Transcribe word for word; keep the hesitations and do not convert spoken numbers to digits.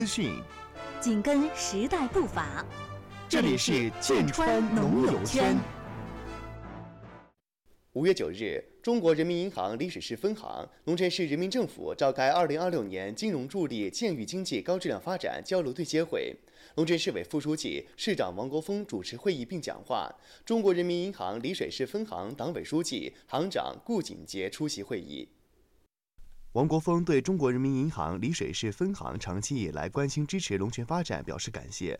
资讯， 紧跟时代步伐。 这里是剑川农友圈。 五月九日，中国人民银行丽水市分行、龙泉市人民政府召开二零二六年金融助力县域经济高质量发展交流对接会。龙泉市委副书记、市长王国峰主持会议并讲话。中国人民银行丽水市分行党委书记、行长顾锦杰出席会议。 王国峰对中国人民银行丽水市分行长期以来关心支持龙泉发展表示感谢，